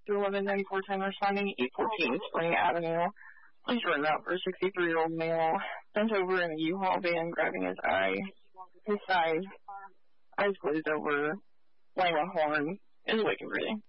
to 1194 10 responding 814 Spring Avenue. Please run out for a 63-year-old male bent over in a U-Haul van, grabbing his eyes closed over, playing a horn, is awake and breathing.